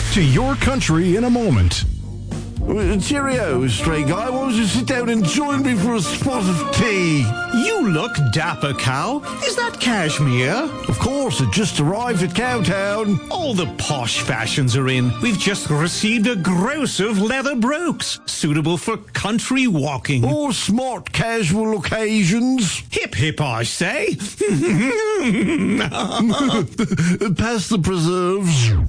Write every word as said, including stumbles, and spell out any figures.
to your country in a moment. Cheerio, stray guy. Why don't you sit down and join me for a spot of tea? You look dapper, Cow. Is that cashmere? Of course, it just arrived at Cowtown. All the posh fashions are in. We've just received a gross of leather brooks, suitable for country walking. Or smart casual occasions. Hip hip, I say. Pass the preserves.